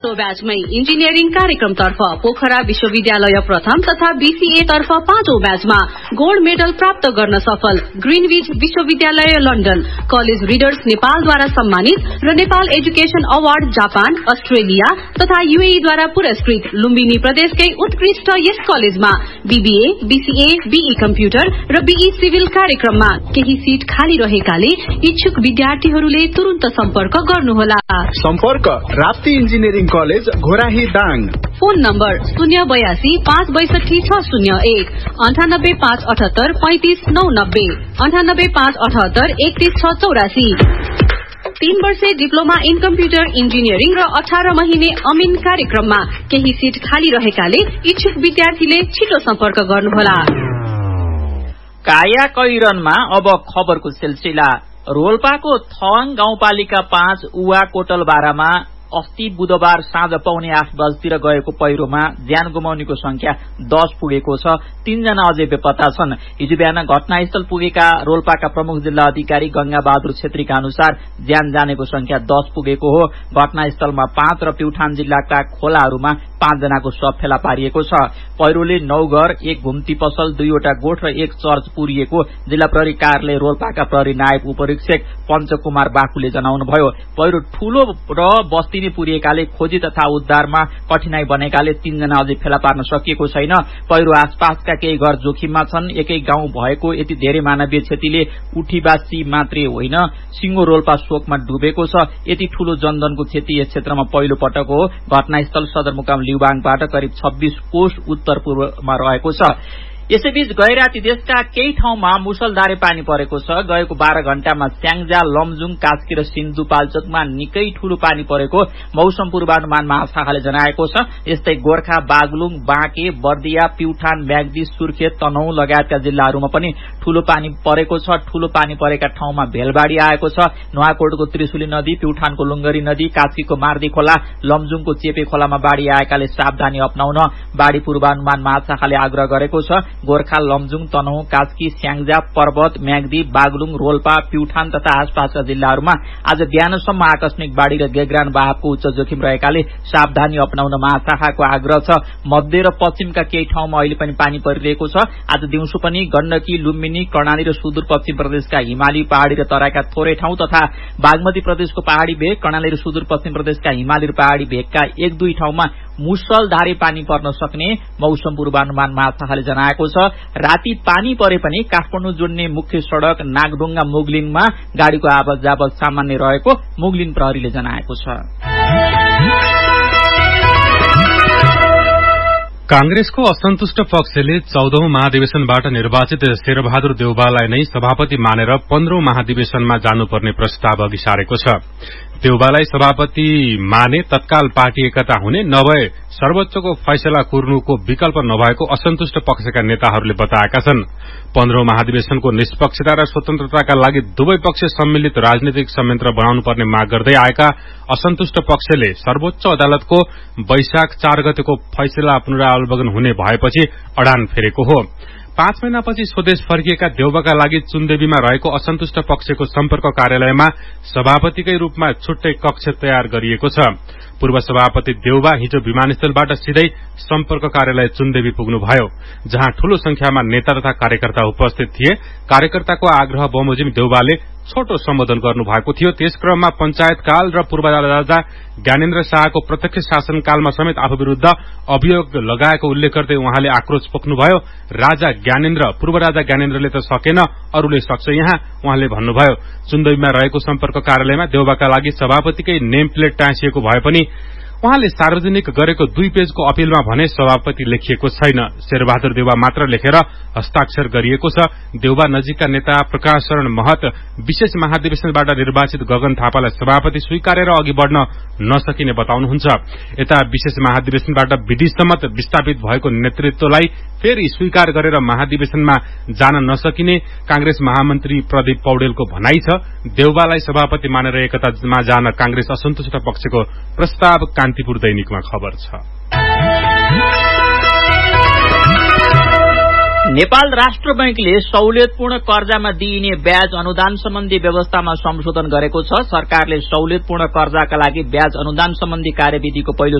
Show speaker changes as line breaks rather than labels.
पहिलो ब्याचमै इन्जिनियरिङ कार्यक्रमतर्फ पोखरा विश्वविद्यालय प्रथम तथा बीसीए तर्फ 5औं ब्याचमा गोल्ड मेडल प्राप्त गर्न सफल ग्रीनविच विश्वविद्यालय लन्डन, कलेज रिडर्स नेपालद्वारा सम्मानित र Nepal education award Japan, Australia तथा यूएई द्वारा पुरस्कृत लुम्बिनी प्रदेशकै उत्कृष्ट यस कलेजमा बीबीए, बीसीए, बीई कम्प्युटर र बीई सिभिल कार्यक्रममा केही सीट खाली रहेकाले इच्छुक विद्यार्थीहरूले तुरुन्त सम्पर्क गर्नुहोला।
सम्पर्क Rapti engineering college Ghorahi Dang.
Phone number 082 562 601 98 578 35 990 98 578 31 684। 3 वर्षे डिप्लोमा इन कम्प्युटर इन्जिनियरिङ र 18 महिने अमिन कार्यक्रममा केही सीट खाली रहेकाले इच्छुक विद्यार्थीले छिटो सम्पर्क गर्नुहोला।
काया कैरनमा अब खबरको सिलसिला। रोल्पाको थवाङ गाउँपालिका 5 उवा कोटलबारामा अस्ति बुधबार साँझ पौने 8 बजेतिर गएको पहिरोमा ज्यान गुमाउनेको संख्या 10 पुगेको छ। 3 जना अझै बेपत्ता छन्। हिजो बिहान घटनास्थल पुगेका रोल्पाका प्रमुख जिल्ला अधिकारी गंगा बहादुर छेत्रीका अनुसार ज्यान जानेको संख्या 10 पुगेको हो। घटनास्थलमा 5 र प्युठान जिल्लाका खोलाहरूमा 5 जनाको शव फेला पारिएको छ। पहिरोले 9 घर, 1 घुम्ती पसल, 2वटा गोठ र 1 चर्च पुरिएको जिल्ला प्रहरी कार्यालय रोल्पाका प्रहरी नायब उपरीक्षक पञ्चकुमार बाखुले जनाउनुभयो। पहिरो ठूलो र बस्ती पुरिएकाले खोजी तथा उद्धारमा कठिनाई बनेकाले 3 जना अझै फेला पार्न सकिएको छैन। पहिरो आसपासका केही घर जोखिममा छन्। एकै गाउँ भएको यति धेरै मानवीय क्षतिले उठीवासी मात्रै होइन, सिंगो रोल्पा शोकमा डुबेको छ। यति ठूलो जनधनको क्षति यस क्षेत्रमा पहिलो पटक हो। घटनास्थल सदरमुकाम लिउबाङबाट करिब 26 कोष उत्तर पूर्वमा रहेको छ। यसैबीच गैराती देशका केही ठाउँमा मुसलधारे पानी परेको छ। गएको 12 घण्टामा स्याङ्जा, लमजुङ, कास्की र सिन्धुपाल्चोकमा निकै ठूलो पानी परेको मौसम पूर्वानुमान महाशाखाले जनाएको छ। यस्तै गोर्खा, बागलुङ, बाँके, बर्दिया, प्युठान, म्याग्दी, सुर्खेत, तनहुँ लगायतका जिल्लाहरूमा पनि ठूलो पानी परेको छ। ठूलो पानी परेका ठाउँमा भेलबाड़ी आएको छ। नुवाकोटको त्रिशुली नदी, प्युठानको लुङ्गरी नदी, कास्कीको मार्दी खोला, लमजुङको चेपे खोलामा बाढ़ी आएकाले सावधानी अपनाउन बाढ़ी पूर्वानुमान महाशाखाले आग्रह गरेको छ। गोर्खा, लमजुङ, तनहुँ, कास्की, स्याङ्जा, पर्वत, म्याग्दी, बागलुङ, रोल्पा, प्युठान तथा आसपासका जिल्लाहरूमा आज बिहानसम्म आकस्मिक बाढ़ी र गेग्रान बहावको उच्च जोखिम रहेकाले सावधानी अपनाउन महाशाखाको आग्रह छ। मध्य र पश्चिमका केही ठाउँमा अहिले पनि पानी परिरहेको छ। आज दिउँसो पनि गण्डकी, लुम्बिनी, कर्णाली र सुदूरपश्चिम प्रदेशका हिमाली पहाड़ी र तराईका थोरै ठाउँ तथा बागमती प्रदेशको पहाड़ी भेग, कर्णाली र सुदूरपश्चिम प्रदेशका हिमाली र पहाड़ी भेगका 1-2 ठाउँमा मुसलधारे पानी पर्न सक्ने मौसम पूर्वानुमान महाशाखाले जनाएको छ। राति पानी परे पनि काठमाडौँ जोड्ने मुख्य सड़क नागढुङ्गा मुगलिनमा गाड़ीको आवत जावत सामान्य रहेको मुगलिन प्रहरीले जनाएको छ।
कांग्रेसको असन्तुष्ट पक्षले 14औं महाधिवेशनबाट निर्वाचित शेरबहादुर देउवालाई नै सभापति मानेर 15औं महाधिवेशनमा जानुपर्ने प्रस्ताव अघि सारेको छ। देउवालाई सभापति माने तत्काल पार्टी एकता हुने, नभए सर्वोच्चको फैसला कुर्नुको विकल्प नभएको असन्तुष्ट पक्षका नेताहरूले बताएका छन्। 15औं महाधिवेशनको निष्पक्षता र स्वतन्त्रताका लागि दुवै पक्ष सम्मिलित राजनीतिक संयन्त्र बनाउनु पर्ने माग गर्दै आएका असन्तुष्ट पक्षले सर्वोच्च अदालतको वैशाख 4 गतेको फैसला पुनरावलोकन हुने भएपछि अडान फेरेको हो। 5 महिनापछि स्वदेश फर्किएका देउवाका लागि चुन्देवीमा रहेको असन्तुष्ट पक्षको सम्पर्क कार्यालयमा सभापतिकै रूपमा छुट्टै कक्ष तयार गरिएको छ। पूर्व सभापति देउवा हिजो विमानस्थलबाट सिधै सम्पर्क कार्यालय चुन्देवी पुग्नुभयो, जहाँ ठूलो संख्यामा नेता तथा कार्यकर्ता उपस्थित थिए। कार्यकर्ताको आग्रह बमोजिम देउवाले छोटो सम्बोधन गर्नुभएको थियो। त्यसक्रममा पञ्चायतकाल र पूर्व राजा ज्ञानेन्द्र शाहको प्रत्यक्ष शासनकालमा समेत आफू विरूद्ध अभियोग लगाएको उल्लेख गर्दै उहाँले आक्रोश पोख्नुभयो। पूर्व राजा ज्ञानेन्द्रले त सकेन, अरूले सक्छ यहाँ, उहाँले भन्नुभयो। चुन्देवीमा रहेको सम्पर्क कार्यालयमा देउवाका लागि सभापतिकै नेम प्लेट टाँसिएको भए पनि उहाँले सार्वजनिक गरेको 2 पेजको अपीलमा भने सभापति लेखिएको छैन। शेरबहादुर देउवा मात्र लेखेर हस्ताक्षर गरिएको छ। देउवा नजिकका नेता प्रकाश शरण महत विशेष महाधिवेशनबाट निर्वाचित गगन थापालाई सभापति स्वीकारेर अघि बढ़न नसकिने बताउनुहुन्छ। यता विशेष महाधिवेशनबाट विधिसम्मत विस्थापित भएको नेतृत्वलाई फेरि स्वीकार गरेर महाधिवेशनमा जान नसकिने कांग्रेस महामन्त्री प्रदीप पौडेलको भनाई छ। देउवालाई सभापति मानेर एकतामा जान कांग्रेस असन्तुष्ट पक्षको प्रस्ताव कान्तिपुर दैनिकमा खबर छ।
नेपाल राष्ट्र बैंकले सहुलियतपूर्ण कर्जामा दिइने ब्याज अनुदान सम्बन्धी व्यवस्थामा संशोधन गरेको छ। सरकारले सहुलियतपूर्ण कर्जाका लागि ब्याज अनुदान सम्बन्धी कार्यविधिको पहिलो